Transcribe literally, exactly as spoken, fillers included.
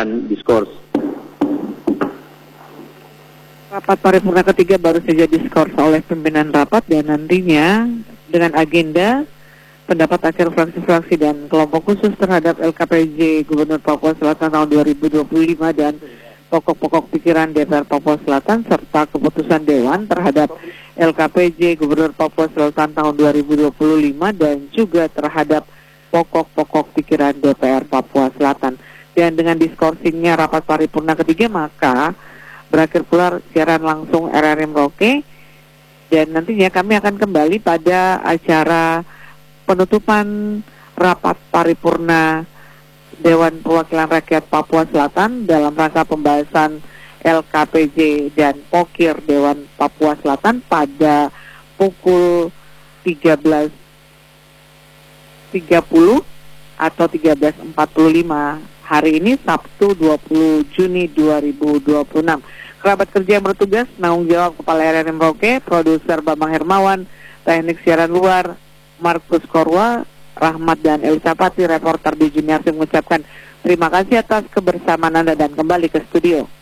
akan diskors. Rapat paripurna ketiga baru saja diskors oleh pimpinan rapat dan nantinya dengan agenda pendapat akhir fraksi-fraksi dan kelompok khusus terhadap L K P J Gubernur Papua Selatan tahun dua ribu dua puluh lima dan pokok-pokok pikiran D P R Papua Selatan serta keputusan Dewan terhadap L K P J Gubernur Papua Selatan tahun dua ribu dua puluh lima dan juga terhadap pokok-pokok pikiran D P R Papua Selatan. Dan dengan diskorsingnya rapat paripurna ketiga maka berakhir pula siaran langsung R R I Merauke dan nantinya kami akan kembali pada acara penutupan rapat paripurna Dewan Perwakilan Rakyat Papua Selatan dalam rangka pembahasan L K P J dan Pokir Dewan Papua Selatan pada pukul tiga belas tiga puluh atau tiga belas empat puluh lima hari ini Sabtu dua puluh Juni dua ribu dua puluh enam. Kerabat kerja yang bertugas, penanggung jawab Kepala R R I Merauke, Produser Bambang Hermawan, Teknik Siaran Luar, Markus Korwa, Rahmat dan Elisa Pati, reporter di Juniarsi mengucapkan terima kasih atas kebersamaan Anda dan kembali ke studio.